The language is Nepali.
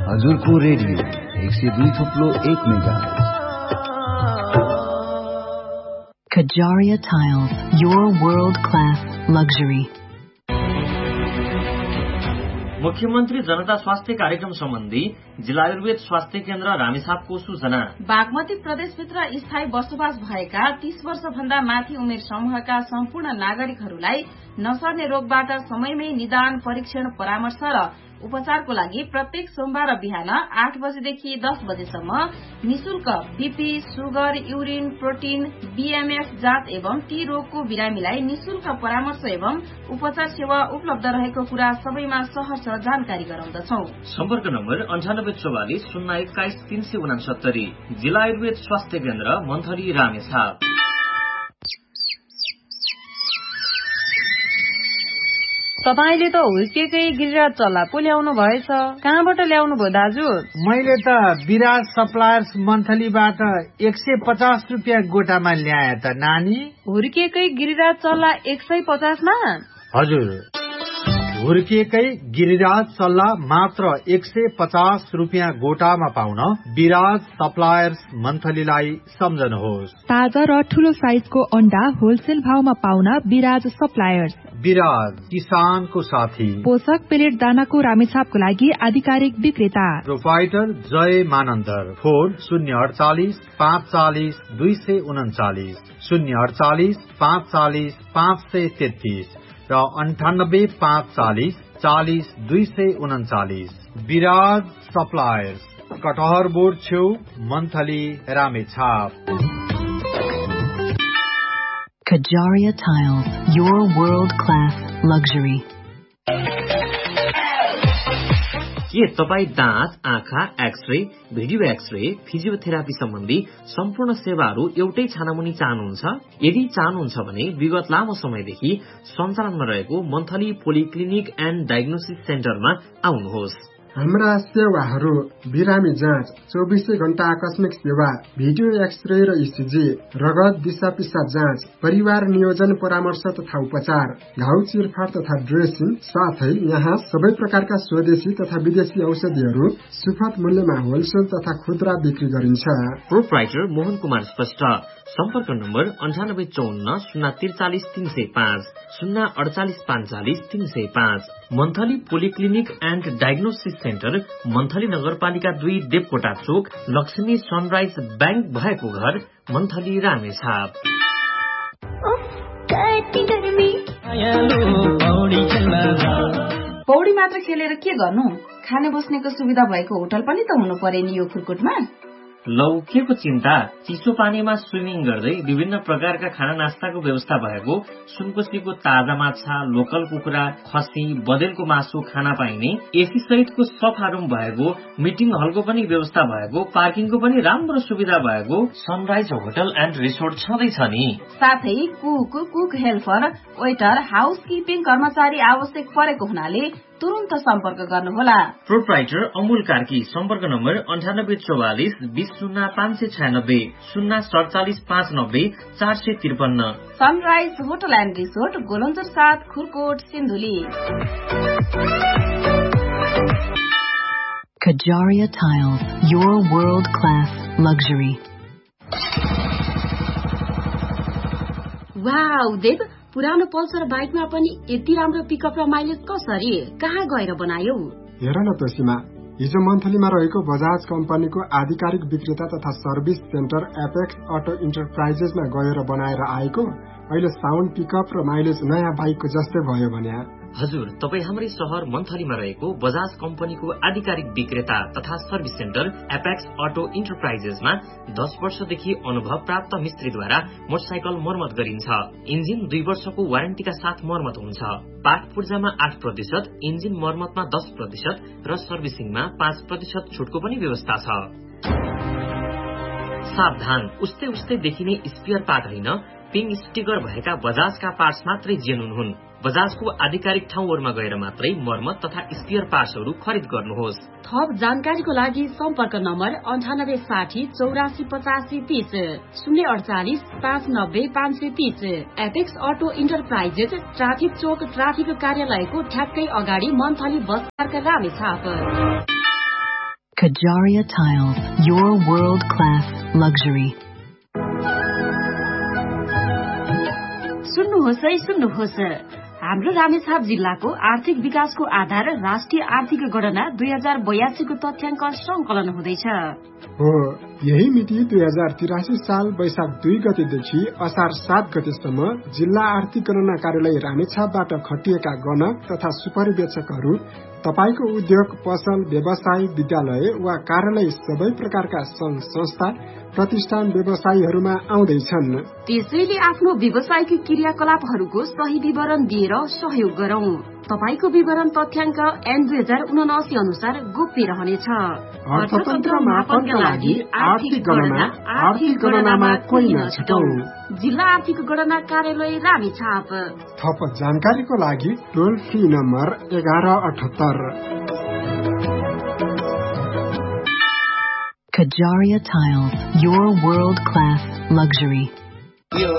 हजुरको radio 102.1 megahertz. Kajaria Tiles, your world-class luxury. मुख्यमन्त्री जनता स्वास्थ्य कार्यक्रम सम्बन्धी जिल्ला आयुर्वेद स्वास्थ्य केन्द्र रामेछापको सूचना। बागमती प्रदेशभित्र स्थायी बसोबास भएका 30 वर्षभन्दा माथि उमेर समूहका सम्पूर्ण नागरिकहरूलाई नसर्ने रोगबाट समयमै निदान, परीक्षण, परामर्श र उपचारको लागि प्रत्येक सोमबार बिहान 8 बजेदेखि 10 बजेसम्म निशुल्क BP, sugar, urine, protein, BMF जाँच एवं टी रोगको बिरामीलाई निशुल्क परामर्श एवं उपचार सेवा उपलब्ध रहेको कुरा सबैमा सहर्ष जानकारी गराउँदछौ। सम्पर्क नम्बर 9844 021 369। जिल्ला आयुर्वेद स्वास्थ्य केन्द्र मन्थली रामेछाप। तपाईले त हुर्केकै गिरिराज चल्ला पो ल्याउनु भएछ। कहाँबाट ल्याउनु भयो दाजु? मैले त विराज सप्लायर्स मन्थलीबाट 150 रुपियाँ गोटामा ल्याए त नानी। हुर्केकै गिरिराज चल्ला 150 मा? हजुर, हुर्किएकै गिरिराज सल्ला मात्र 150 रुपियाँ गोटामा पाउन विराज सप्लायर्स मन्थलीलाई सम्झनुहोस्। ताजा र ठूलो साइजको अण्डा होलसेल भावमा पाउन विराज सप्लायर्स। विराज, किसानको साथी। पोषक पेलेट दानाको रामेछापको लागि आधिकारिक विक्रेता। प्रोपाइटर जय मानन्दर। फोन 048 540 239, 048 540 533 र 98 540 40 239। विराज सप्लायर्स, कटहर बोर्ड छेउ, monthly Ramechhap. Kajaria Tiles, your world-class luxury. के तपाई दाँत, आँखा, एक्सरे, भिडियो एक्सरे, फिजियोथेरापी सम्बन्धी सम्पूर्ण सेवाहरू एउटै छानामुनि चाहनुहुन्छ? यदि चाहनुहुन्छ भने विगत लामो समयदेखि सञ्चालनमा रहेको मन्थली पोलिक्लिनिक एन्ड डायग्नोसिस सेन्टरमा आउनुहोस्। हाम्रा सेवाहरू बिरामी जाँच, 24 घण्टा आकस्मिक सेवा, भिडियो एक्सरे र इसिजी, रगत दिशा पिसाब जाँच, परिवार नियोजन परामर्श तथा उपचार, घाउ चिरफाड तथा ड्रेसिङ, साथै यहाँ सबै प्रकारका स्वदेशी तथा विदेशी औषधिहरू सुपथ मूल्यमा होलसेल तथा खुद्रा बिक्री गरिन्छ। प्रोप्राइटर मोहन कुमार स्पष्ट। सम्पर्क number 9854 043 305, 048 45 305। Monthly polyclinic and diagnosis centre, monthly नगरपालिका 2, देवकोटा चोक, लक्ष्मी सनराइज बैंक भएको घर, मन्थली रामेछाप। पौडी मात्र खेलेर के गर्नु? खाने बस्नेको सुविधा भएको होटल पनि त हुनु पर्यो नि यो खुरकुटमा। लौ, के को चिन्ता? चिसो पानीमा स्विमिङ गर्दै विभिन्न प्रकारका खाना नास्ताको व्यवस्था भएको, सुनकोशीको ताजा माछा, लोकल कुखुरा, खसी, बदेलको मासु खाना पाइने, एसी सहितको सफा रुम भएको, मिटिङ हलको पनि व्यवस्था भएको, पार्किङको पनि राम्रो सुविधा भएको सनराइज होटल एन्ड रिसोर्ट छँदैछ नि। साथै कुक हेल्पर, वेटर, हाउसकिपिङ कर्मचारी आवश्यक परेको हुनाले तुरुन्त सम्पर्क गर्नुहोला। प्रोप्राइटर अमूल कार्की। सम्पर्क number 9844 20 596, 047 590 453। Sunrise hotel and resort, Golanjor 7, Khurkot, Sindhuli. Kajaria Tiles, your world-class luxury. Wow देव, पुरानो पल्सर बाइकमा पनि यति राम्रो पिकअप र माइलेज कसरी? कहाँ गएर बनायौ? हेर न तोसीमा, हिजो मन्थलीमा रहेको बजाज कम्पनीको आधिकारिक विक्रेता तथा सर्भिस सेन्टर एपेक्स अटो इन्टरप्राइजेसमा गएर बनाएर आएको। अहिले साउन्ड पिकअप र माइलेज नयाँ बाइकको जस्तै भयो भने। हजुर, तपाई हाम्रै शहर मन्थलीमा रहेको बजाज कम्पनीको आधिकारिक विक्रेता तथा सर्भिस सेन्टर एपेक्स अटो इन्टरप्राइजेसमा 10 वर्षदेखि अनुभव प्राप्त मिस्त्रीद्वारा मोटरसाइकल मर्मत गरिन्छ। इन्जिन 2 वर्षको वारेन्टीका साथ मर्मत हुन्छ। पार्ट पूर्जामा 8%, इन्जिन मर्मतमा 10% र सर्भिसिङमा 5% छुटको पनि व्यवस्था छ। सावधान, उस्तै देखिने स्पियर पार्ट होइन, पिङ स्टिकर भएका बजाजका पार्ट्स मात्रै जेनुन हुन्। बजाजको आधिकारिक ठाउँहरूमा गएर मात्रै मर्मत तथा स्पियर पार्ट्सहरू खरिद गर्नुहोस्। थप जानकारीको लागि सम्पर्क number 9860 84 85 30, 048 590 530। Apex auto enterprises, traffic चोक, ट्राफिक कार्यालयको ठ्याक्कै अगाडि, monthly bus park, Ramechhap. Kajaria Tiles, your world-class luxury. सुन्नुहोस् हाम्रो रामेछाप जिल्लाको आर्थिक विकासको आधार राष्ट्रिय आर्थिक गणना 2082 को तथ्याङ्क संकलन हुँदैछ। हो, यही मिति 2083 साल वैशाख 2 गतेदेखि असार 7 गतेसम्म जिल्ला आर्थिक गणना कार्यालय रामेछापबाट खटिएका गणक तथा सुपरिवेक्षकहरू तपाईको उद्योग, पसल, व्यवसाय, विद्यालय वा कार्यालय सबै प्रकारका संघ संस्था, प्रतिष्ठान, व्यवसायीहरूमा आउँदैछन्। त्यसैले आफ्नो व्यवसायिक क्रियाकलापहरूको सही विवरण दिएर सहयोग गरौं। तपाईको विवरण तथ्याङ्क ऐन 2079 अनुसार गोप्य रहनेछ। अर्थतन्त्र मापनका लागि आर्थिक गणनामा कोही नछुटौं। जिल्ला आर्थिक गणना कार्यालय रामेछाप। थप जानकारीको लागि टोल free number 1178। Kajaria Tiles, your world-class luxury.